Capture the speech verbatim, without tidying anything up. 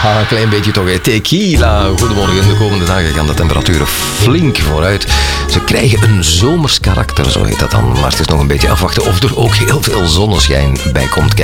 Ja, een klein beetje toch. Hè. Tequila. Goedemorgen. De komende dagen gaan de temperaturen flink vooruit. Ze krijgen een zomers karakter, zo heet dat dan. Maar het is nog een beetje afwachten of er ook heel veel zonneschijn bij komt kijken.